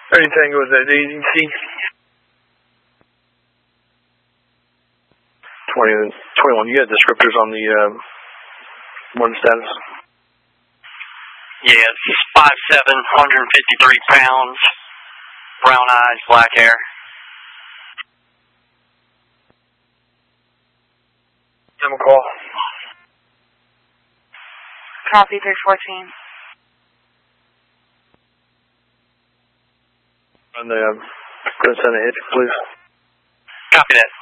Anything with that agency? 21, you got descriptors on the one status? Yeah, it's 5'7", 153 pounds, brown eyes, black hair. Give him a call. Copy 314. And go send a hit, please. Copy that.